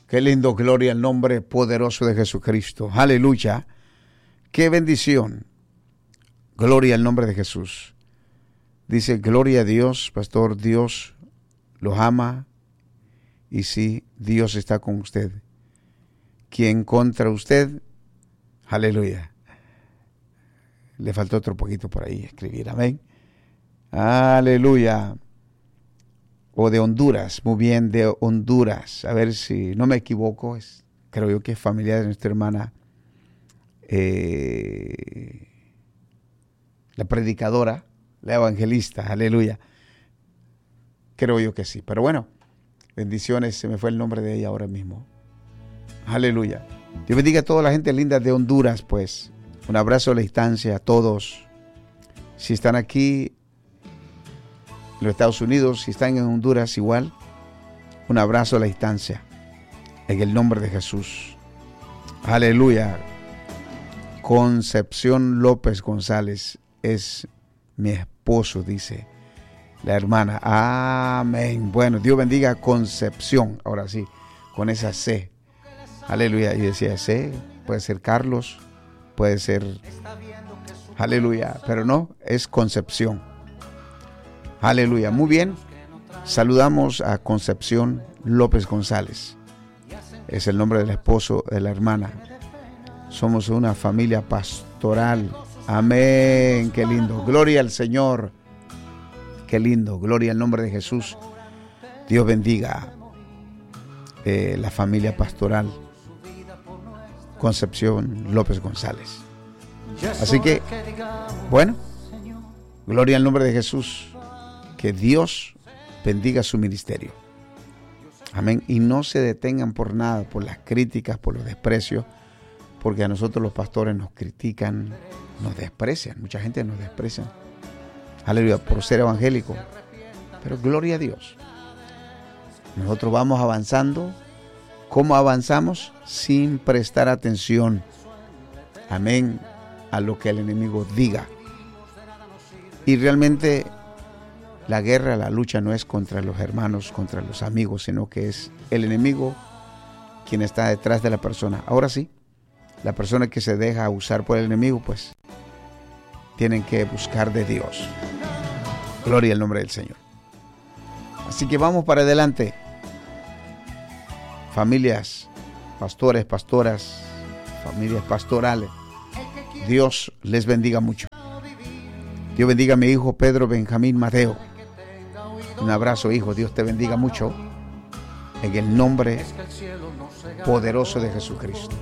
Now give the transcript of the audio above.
Qué lindo, gloria al nombre poderoso de Jesucristo. Aleluya. Qué bendición. Gloria al nombre de Jesús. Dice, gloria a Dios, pastor, Dios los ama. Y sí, Dios está con usted. ¿Quién contra usted? Aleluya. Le faltó otro poquito por ahí escribir, amén. Aleluya. O de Honduras, muy bien, de Honduras. A ver si no me equivoco, creo yo que es familiar de nuestra hermana, la predicadora, la evangelista, aleluya. Creo yo que sí, pero bueno, bendiciones, se me fue el nombre de ella ahora mismo. Aleluya. Dios bendiga a toda la gente linda de Honduras, pues. Un abrazo a la distancia a todos. Si están aquí en los Estados Unidos, si están en Honduras igual, un abrazo a la distancia, en el nombre de Jesús. Aleluya. Concepción López González es mi esposo, dice la hermana. Amén. Bueno, Dios bendiga a Concepción, ahora sí, con esa C. Aleluya. Y decía C, puede ser Carlos, puede ser, aleluya, pero no, es Concepción. Aleluya, muy bien. Saludamos a Concepción López González. Es el nombre del esposo de la hermana. Somos una familia pastoral. Amén, qué lindo. Gloria al Señor. Qué lindo, gloria al nombre de Jesús. Dios bendiga la familia pastoral Concepción López González. Así que, bueno, gloria al nombre de Jesús. Que Dios bendiga su ministerio. Amén. Y no se detengan por nada, por las críticas, por los desprecios, porque a nosotros los pastores nos critican, nos desprecian. Mucha gente nos desprecia. Aleluya, por ser evangélico. Pero gloria a Dios. Nosotros vamos avanzando. ¿Cómo avanzamos? Sin prestar atención. Amén. A lo que el enemigo diga. Y realmente la guerra, la lucha no es contra los hermanos, contra los amigos, sino que es el enemigo quien está detrás de la persona. Ahora sí, la persona que se deja usar por el enemigo, pues tienen que buscar de Dios. Gloria al nombre del Señor. Así que vamos para adelante. Familias, pastores, pastoras, familias pastorales. Dios les bendiga mucho. Dios bendiga a mi hijo Pedro Benjamín Mateo. Un abrazo, hijo. Dios te bendiga mucho. En el nombre poderoso de Jesucristo.